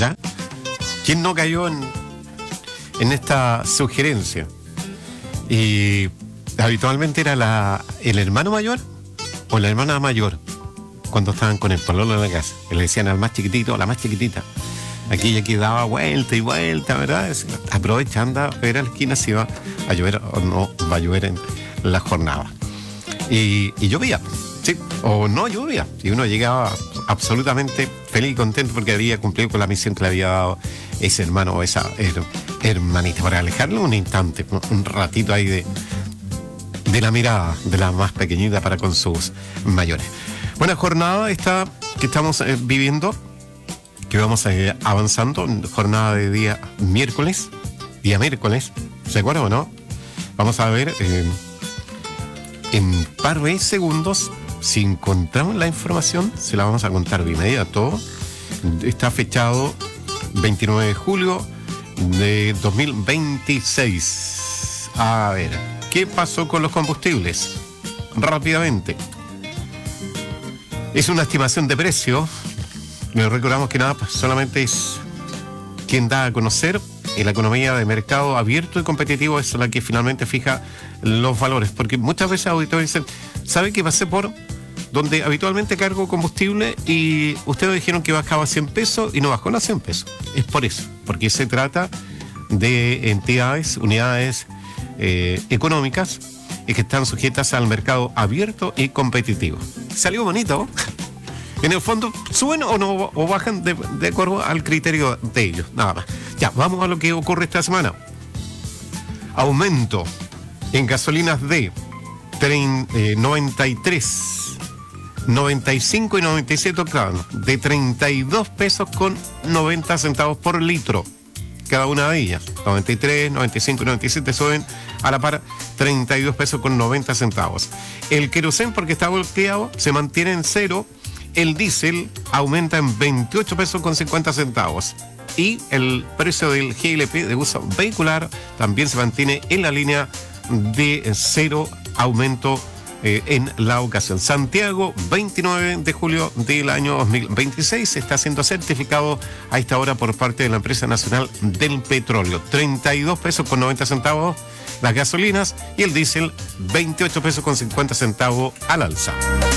¿Ya? ¿Quién no cayó en esta sugerencia? Y habitualmente era el hermano mayor o la hermana mayor cuando estaban con el pololo en la casa. Que le decían al más chiquitito o la más chiquitita. Aquella que daba vuelta y vuelta, ¿verdad? Aprovecha, anda a ver a la esquina si va a llover o no va a llover en la jornada. Y llovía, sí, o no llovía. Y uno llegaba absolutamente feliz y contento porque había cumplido con la misión que le había dado ese hermano o esa hermanita, para alejarlo un instante, un ratito ahí de la mirada de la más pequeñita para con sus mayores. Buena jornada esta que estamos viviendo, que vamos avanzando, jornada de día miércoles, ¿se acuerdan o no? Vamos a ver en par de segundos, si encontramos la información, se la vamos a contar de inmediato. Está fechado 29 de julio de 2026. A ver, ¿qué pasó con los combustibles? Rápidamente. Es una estimación de precio. Les recordamos que nada, solamente es quien da a conocer. En la economía de mercado abierto y competitivo es la que finalmente fija los valores. Porque muchas veces auditores dicen, ¿sabe que pasé por donde habitualmente cargo combustible y ustedes dijeron que bajaba 100 pesos y no bajó a 100 pesos? Es por eso, porque se trata de entidades, unidades económicas que están sujetas al mercado abierto y competitivo. Salió bonito. En el fondo, ¿suben o bajan de acuerdo al criterio de ellos? Nada más. Ya, vamos a lo que ocurre esta semana. Aumento en gasolinas de 93, 95 y 97 octanos, de 32 pesos con 90 centavos por litro. Cada una de ellas, 93, 95 y 97 suben a la par 32 pesos con 90 centavos. El querosén, porque está bloqueado, se mantiene en cero. El diésel aumenta en 28 pesos con 50 centavos. Y el precio del GLP de uso vehicular también se mantiene en la línea de cero aumento en la ocasión. Santiago, 29 de julio del año 2026, está siendo certificado a esta hora por parte de la Empresa Nacional del Petróleo. 32 pesos con 90 centavos las gasolinas y el diésel 28 pesos con 50 centavos al alza.